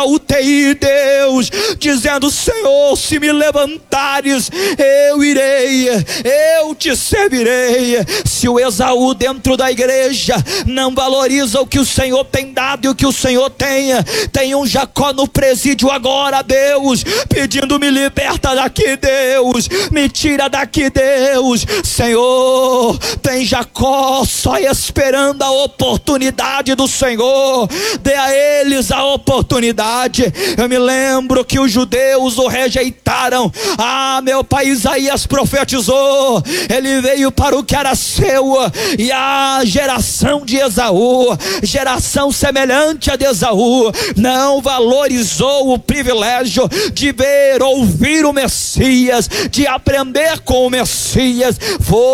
da UTI, Deus, dizendo: Senhor, se me levantares, eu irei, eu te servirei. Se o Esaú dentro da igreja não valoriza o que o Senhor tem dado e o que o Senhor tem um Jacó no presídio agora, Deus, pedindo: me liberta daqui, Deus, me tira daqui, Deus. Senhor, tem Jacó só esperando a oportunidade do Senhor. Dê a eles a oportunidade. Eu me lembro que os judeus o rejeitaram. Meu pai Isaías profetizou: ele veio para o que era seu, e a geração de Esaú, geração semelhante a de Esaú, não valorizou o privilégio de ver, ouvir o Messias, de aprender com o Messias. Foi